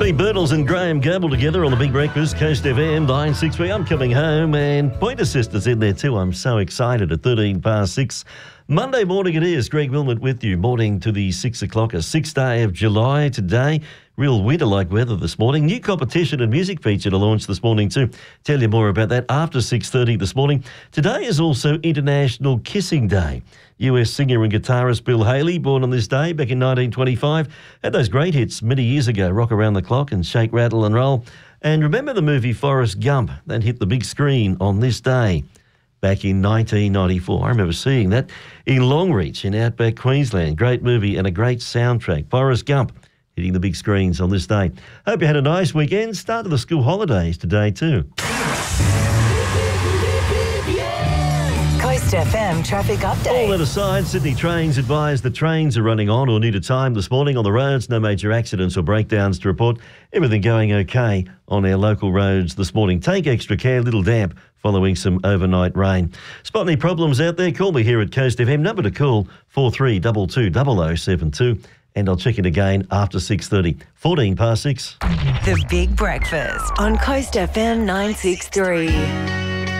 Pete Burnells and Graham Gable together on the Big Breakfast, Coast FM 963. I'm coming home and Pointer Sisters in there too. I'm so excited at 13 past 6. Monday morning it is. Greg Wilmot with you. Morning to the 6 o'clock, a 6th day of July today. Real winter-like weather this morning. New competition and music feature to launch this morning too. Tell you more about that after 6:30 this morning. Today is also International Kissing Day. US singer and guitarist Bill Haley, born on this day back in 1925, had those great hits many years ago, Rock Around the Clock and Shake, Rattle and Roll. And remember the movie Forrest Gump? That hit the big screen on this day back in 1994. I remember seeing that in Longreach in outback Queensland. Great movie and a great soundtrack. Forrest Gump hitting the big screens on this day. Hope you had a nice weekend. Start of the school holidays today too. Coast FM traffic update. All that aside, Sydney Trains advise the trains are running on or near to time this morning on the roads. No major accidents or breakdowns to report. Everything going okay on our local roads this morning. Take extra care, little damp following some overnight rain. Spot any problems out there? Call me here at Coast FM. Number to call 4322 0072. And I'll check it again after 6:30. 14 past 6. The Big Breakfast on Coast FM 963.